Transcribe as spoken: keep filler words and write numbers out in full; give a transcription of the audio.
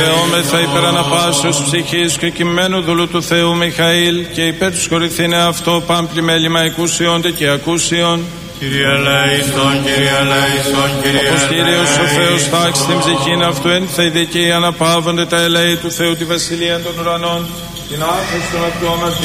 Δεόμεθα υπέρ αναπάσεως ψυχής και κειμένου δούλου του Θεού Μιχαήλ και υπέρ τους κορυφθήνε αυτό πάμπλη μέλημα οικούσιον και ακούσιον. Κύριε ελέησον, Κύριε ελέησον, Κύριε ελέησον. Όπως Κύριος ο Θεός τάξει την ψυχήν αυτού εν θα ειδικοί αναπαύονται τα ελέη του Θεού τη βασιλεία των ουρανών, την άφεση των ακτιών μας.